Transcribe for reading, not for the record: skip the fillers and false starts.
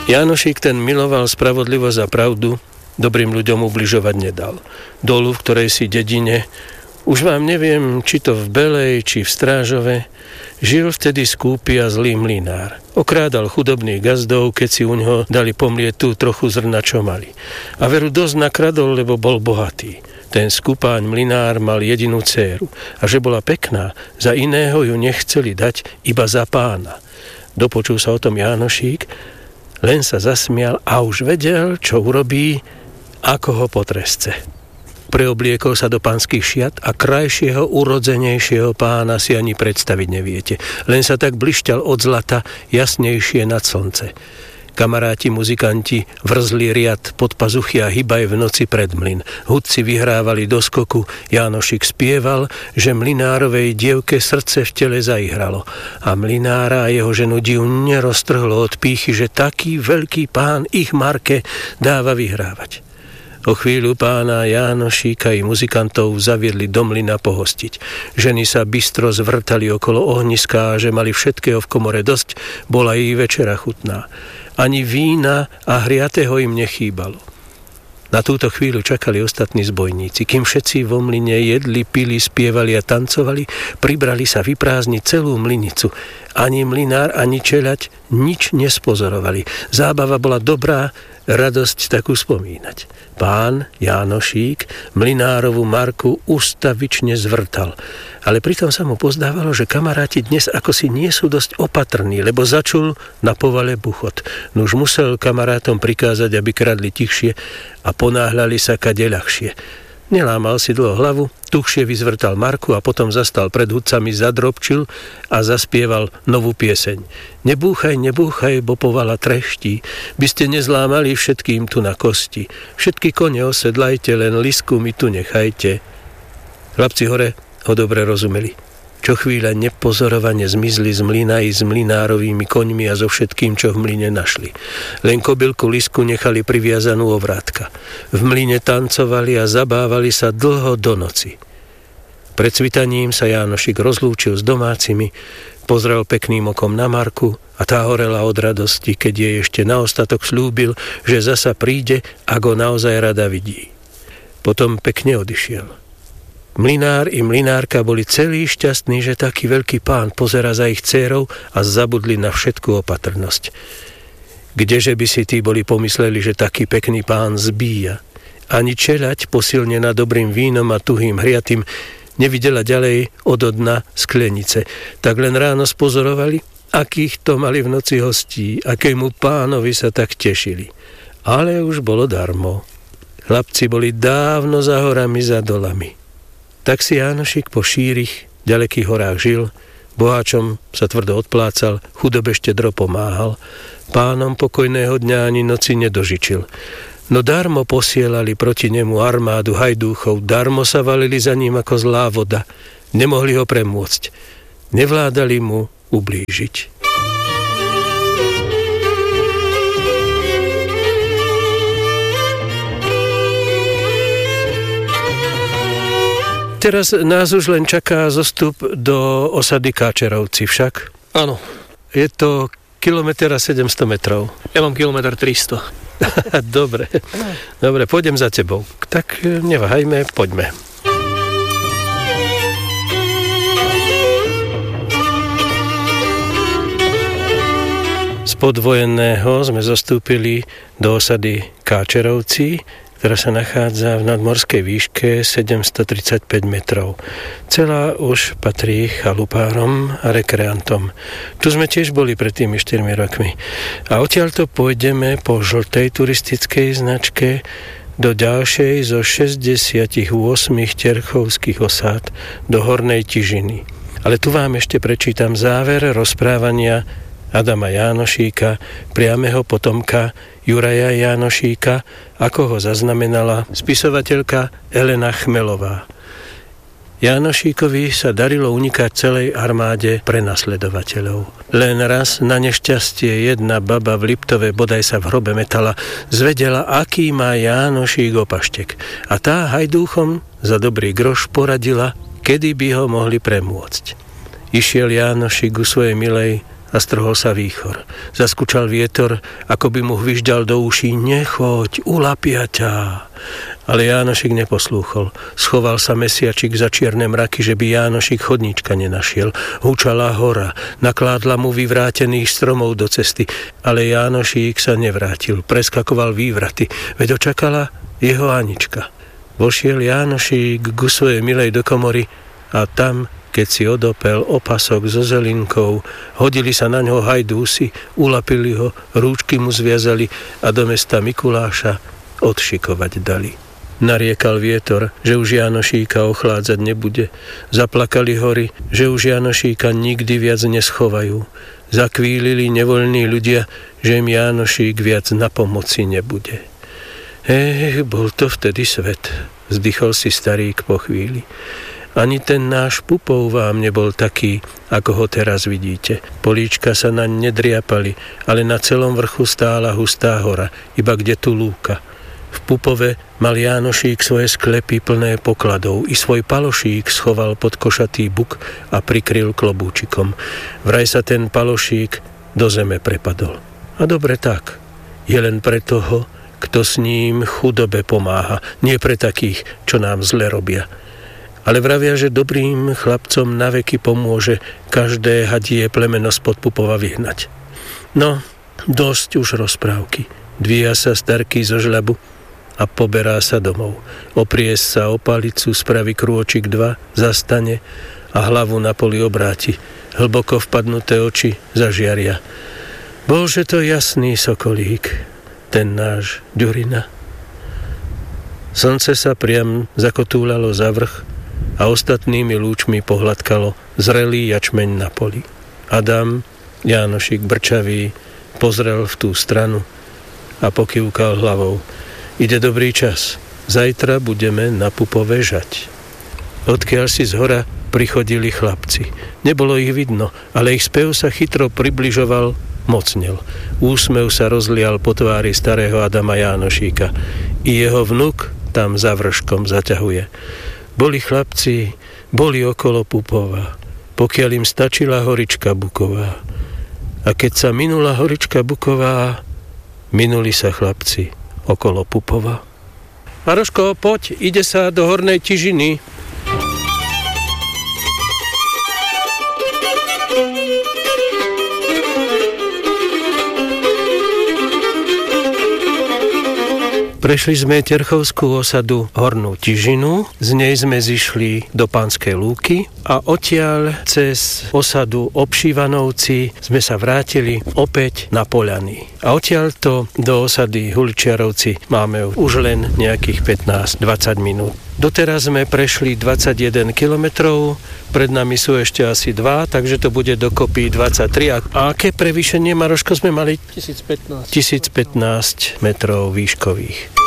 Jánošík ten miloval spravodlivosť a pravdu, dobrým ľuďom ubližovať nedal. Dolu, v ktorej si dedine, už vám neviem, či to v Belej, či v Strážove, žil vtedy skúpy a zlý mlynár. Okrádal chudobných gazdov, keď si u ňoho dali pomlieť tú trochu zrna, čo mali. A veru dosť nakradol, lebo bol bohatý. Ten skupáň mlynár mal jedinú dcéru. A že bola pekná, za iného ju nechceli dať, iba za pána. Dopočul sa o tom Jánošík, len sa zasmial a už vedel, čo urobí, ako ho potresce. Preobliekol sa do pánskych šiat a krajšieho, urodzenejšieho pána si ani predstaviť neviete. Len sa tak blišťal od zlata, jasnejšie nad slnce. Kamaráti muzikanti vrzli riad pod pazuchy a hybaj v noci pred mlyn. Hudci vyhrávali do skoku, Jánošík spieval, že mlynárovej dievke srdce v tele zaihralo. A mlynára a jeho ženu div neroztrhlo od pýchy, že taký veľký pán ich Marke dáva vyhrávať. O chvíľu pána Jánošíka i muzikantov zaviedli do mlyna pohostiť. Ženy sa bystro zvrtali okolo ohniska a že mali všetkého v komore dosť, bola i večera chutná. Ani vína a hriatého im nechýbalo. Na túto chvíľu čakali ostatní zbojníci. Kým všetci vo mlyne jedli, pili, spievali a tancovali, pribrali sa vyprázdniť celú mlynicu. Ani mlynár, ani čeľaď nič nespozorovali. Zábava bola dobrá, radosť takú spomínať. Pán Jánošík mlynárovú Marku ustavične zvrtal. Ale pritom sa mu pozdávalo, že kamaráti dnes ako si nie sú dosť opatrní, lebo začul na povale buchot. Nuž musel kamarátom prikázať, aby kradli tichšie a ponáhľali sa kade ľahšie. Nelámal si dlho hlavu, tuchšie vyzvrtal Marku a potom zastal pred hudcami, zadrobčil a zaspieval novú pieseň. Nebúchaj, nebúchaj, bo povala treští, by ste nezlámali všetkým tu na kosti. Všetky kone osedlajte, len lisku mi tu nechajte. Chlapci hore ho dobre rozumeli. Čo chvíľa nepozorovane zmizli z mlyna i s mlynárovými koňmi a so všetkým, čo v mlyne našli. Len kobylku Lisku nechali priviazanú o vrátka. V mlyne tancovali a zabávali sa dlho do noci. Pred svitaním sa Jánošík rozlúčil s domácimi, pozrel pekným okom na Marku a tá horela od radosti, keď jej ešte na ostatok slúbil, že zasa príde, ak ho naozaj rada vidí. Potom pekne odišiel. Mlynár i mlynárka boli celí šťastní, že taký veľký pán pozerá za ich dcérou a zabudli na všetku opatrnosť. Kdeže by si tí boli pomysleli, že taký pekný pán zbíja? Ani čeľaď, posilnená dobrým vínom a tuhým hriatým, nevidela ďalej od dna sklenice. Tak len ráno spozorovali, akých to mali v noci hostí, akému pánovi sa tak tešili. Ale už bolo darmo. Chlapci boli dávno za horami, za dolami. Tak si Jánošík po šírich, ďalekých horách žil, boháčom sa tvrdo odplácal, chudobe štedro pomáhal, pánom pokojného dňa ani noci nedožičil. No darmo posielali proti nemu armádu hajdúchov, darmo sa valili za ním ako zlá voda, nemohli ho premôcť, nevládali mu ublížiť. Teraz nás už len čaká zostup do osady Káčerovci však. Áno. Je to 700 metrov. Ja mám 300 km. Dobre, pôjdem za tebou. Tak neváhajme, poďme. Z podvojenného sme zostúpili do osady Káčerovci, ktorá sa nachádza v nadmorskej výške 735 metrov. Celá už patrí chalupárom a rekreantom. Tu sme tiež boli pred tými 4 rokmi. A odtiaľto pôjdeme po žltej turistickej značke do ďalšej zo 68 terchovských osád do Hornej Tižiny. Ale tu vám ešte prečítam záver rozprávania Adama Jánošíka, priameho potomka Juraja Jánošíka, ako ho zaznamenala spisovateľka Elena Chmelová. Jánošíkovi sa darilo unikať celej armáde prenasledovateľov. Len raz na nešťastie jedna baba v Liptove, bodaj sa v hrobe metala, zvedela, aký má Jánošík opaštek. A tá hajdúchom za dobrý groš poradila, kedy by ho mohli premôcť. Išiel Jánošík u svojej milej a strhol sa výchor. Zaskúčal vietor, ako by mu hvižďal do uší: nechoď, ulapia ťa. Ale Jánošik neposlúchol. Schoval sa mesiačik za čierne mraky, že by Jánošik chodníčka nenašiel. Húčala hora, nakládla mu vyvrátených stromov do cesty, ale Jánošik sa nevrátil. Preskakoval vývraty, veď očakala jeho Anička. Vošiel Jánošik ku svojej milej do komory a tam, keď si odopel opasok so zelinkou, hodili sa na ňo hajdúsi, ulapili ho, rúčky mu zviazali a do mesta Mikuláša odšikovať dali. Nariekal vietor, že už Jánošíka ochládzať nebude. Zaplakali hory, že už Jánošíka nikdy viac neschovajú. Zakvílili nevoľní ľudia, že im Jánošík viac na pomoci nebude. Bol to vtedy svet, vzdychol si starík po chvíli. Ani ten náš Pupov vám nebol taký, ako ho teraz vidíte. Políčka sa naň nedriapali, ale na celom vrchu stála hustá hora, iba kde tu lúka. V Pupove mal Jánošík svoje sklepy plné pokladov, i svoj palošík schoval pod košatý buk a prikryl klobúčikom. Vraj sa ten palošík do zeme prepadol. A dobre tak, je len pre toho, kto s ním chudobe pomáha, nie pre takých, čo nám zle robia. Ale vravia, že dobrým chlapcom naveky pomôže každé hadie plemeno spod Pupova vyhnať. No, dosť už rozprávky. Dvíja sa starky zo žľabu a poberá sa domov. Oprie sa o palicu, spraví krôčik 2, zastane a hlavu na poli obráti. Hlboko vpadnuté oči zažiaria. Bože, to jasný sokolík, ten náš Ďurina. Slnce sa priam zakotúlalo za vrch a ostatnými lúčmi pohľadkalo zrelý jačmeň na poli. Adam, Jánošik brčavý, pozrel v tú stranu a pokývkal hlavou. Ide dobrý čas. Zajtra budeme na Pupove žať. Odkiaľ si zhora prichodili chlapci. Nebolo ich vidno, ale ich spev sa chytro približoval, mocnel. Úsmev sa rozlial po tvári starého Adama Jánošíka. I jeho vnuk tam za vrškom zaťahuje. Boli chlapci, boli okolo Pupova, pokiaľ im stačila horička buková. A keď sa minula horička buková, minuli sa chlapci okolo Pupova. Maroško, poď, ide sa do Hornej Tižiny. Prešli sme Terchovskú osadu Hornú Tižinu, z nej sme zišli do Pánskej Lúky a odtiaľ cez osadu Obšívanovci sme sa vrátili opäť na Poľany. A odtiaľto do osady Huličiarovci máme už len nejakých 15-20 minút. Doteraz sme prešli 21 kilometrov, pred nami sú ešte asi 2, takže to bude dokopy 23. A aké prevýšenie, Maroško, sme mali? 1015 metrov výškových.